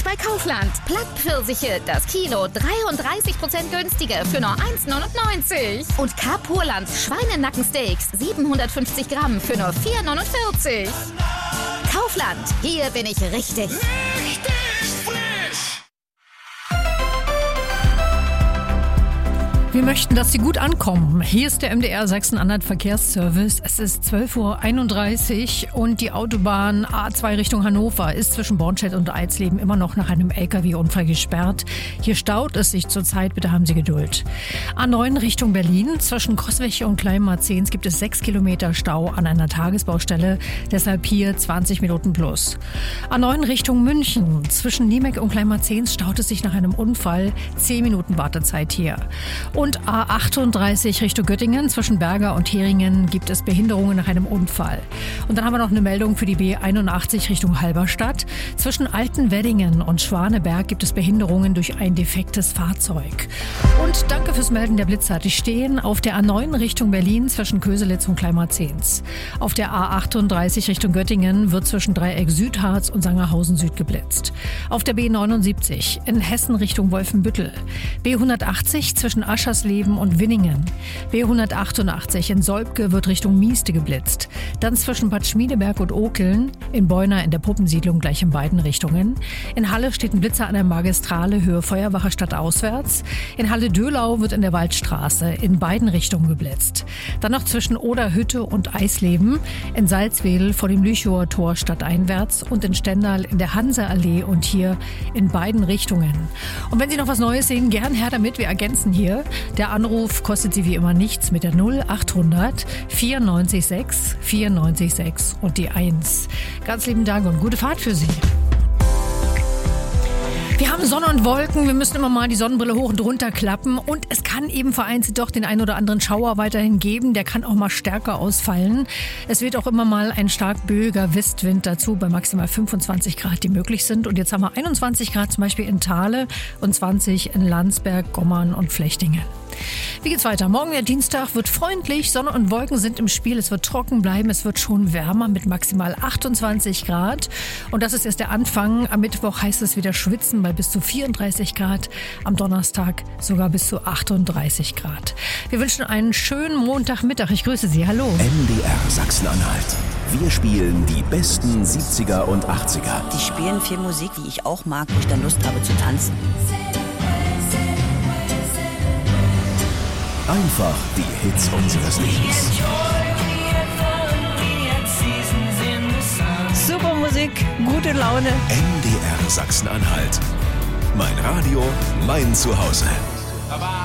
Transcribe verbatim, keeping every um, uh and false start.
bei Kaufland. Plattpfirsiche, das Kilo dreiunddreißig Prozent günstiger für nur eins neunundneunzig. Und Carpurland Schweinenackensteaks siebenhundertfünfzig Gramm für nur vier neunundvierzig. Kaufland, hier bin ich richtig. Richtig frisch! Wir möchten, dass Sie gut ankommen. Hier ist der M D R Sachsen-Anhalt Verkehrsservice. Es ist zwölf Uhr einunddreißig und die Autobahn A zwei Richtung Hannover ist zwischen Bornstedt und Eisleben immer noch nach einem L K W-Unfall gesperrt. Hier staut es sich zurzeit, bitte haben Sie Geduld. A neun Richtung Berlin, zwischen Coswig und Kleinmarzens gibt es sechs Kilometer Stau an einer Tagesbaustelle, deshalb hier zwanzig Minuten plus. A neun Richtung München, zwischen Niemek und Kleinmarzens staut es sich nach einem Unfall, zehn Minuten Wartezeit hier. Und A achtunddreißig Richtung Göttingen, zwischen Berger und Heringen gibt es Behinderungen nach einem Unfall. Und dann haben wir noch eine Meldung für die B einundachtzig Richtung Halberstadt. Zwischen Altenweddingen und Schwaneberg gibt es Behinderungen durch ein defektes Fahrzeug. Und danke fürs Melden der Blitzer. Die stehen auf der A neun Richtung Berlin zwischen Köselitz und Kleinmarzens. Auf der A achtunddreißig Richtung Göttingen wird zwischen Dreieck Südharz und Sangerhausen Süd geblitzt. Auf der B neunundsiebzig in Hessen Richtung Wolfenbüttel. B hundertachtzig zwischen Aschersleben und Winningen. B hundertachtundachtzig in Solbke wird Richtung Mieste geblitzt. Dann zwischen Bad Schmiedeberg und Okeln. In Beuna in der Puppensiedlung gleich in beiden Richtungen. In Halle steht ein Blitzer an der Magistrale Höhe Feuerwache stadtauswärts. In Halle-Döhlau wird in der Waldstraße in beiden Richtungen geblitzt. Dann noch zwischen Oderhütte und Eisleben. In Salzwedel vor dem Lüchower Tor stadteinwärts. Und in Stendal in der Hanseallee und hier in beiden Richtungen. Und wenn Sie noch was Neues sehen, gern her damit. Wir ergänzen hier. Der Anruf kostet Sie wie immer nichts mit der null achthundert vierundneunzig sechs vierundneunzig sechs und die eins. Ganz lieben Dank und gute Fahrt für Sie. Wir haben Sonne und Wolken, wir müssen immer mal die Sonnenbrille hoch und runter klappen und es kann eben vereinzelt doch den ein oder anderen Schauer weiterhin geben, der kann auch mal stärker ausfallen. Es wird auch immer mal ein stark böiger Westwind dazu bei maximal fünfundzwanzig Grad, die möglich sind. Und jetzt haben wir einundzwanzig Grad zum Beispiel in Thale und zwanzig in Landsberg, Gommern und Flechtingen. Wie geht's weiter? Morgen der Dienstag wird freundlich, Sonne und Wolken sind im Spiel, es wird trocken bleiben, es wird schon wärmer mit maximal achtundzwanzig Grad und das ist erst der Anfang. Am Mittwoch heißt es wieder schwitzen bei bis zu vierunddreißig Grad, am Donnerstag sogar bis zu achtunddreißig Grad. Wir wünschen einen schönen Montagmittag, ich grüße Sie, hallo. M D R Sachsen-Anhalt. Wir spielen die besten siebziger und achtziger. Die spielen viel Musik, die ich auch mag, wo ich dann Lust habe zu tanzen. Einfach die Hits unseres Lebens. Super Musik, gute Laune. M D R Sachsen-Anhalt. Mein Radio, mein Zuhause.